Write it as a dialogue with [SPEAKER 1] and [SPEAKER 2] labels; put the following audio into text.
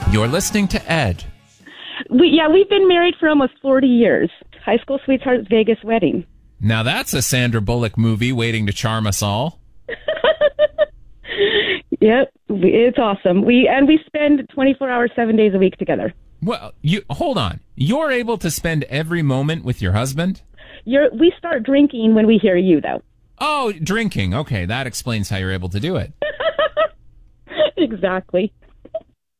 [SPEAKER 1] You're listening to Ed.
[SPEAKER 2] We've been married for almost 40 years. High school sweetheart, Vegas wedding.
[SPEAKER 1] Now that's a Sandra Bullock movie waiting to charm us all.
[SPEAKER 2] Yep, it's awesome. We spend 24 hours, 7 days a week together.
[SPEAKER 1] Well, hold on. You're able to spend every moment with your husband?
[SPEAKER 2] We start drinking when we hear you, though.
[SPEAKER 1] Oh, drinking. Okay, that explains how you're able to do it.
[SPEAKER 2] Exactly.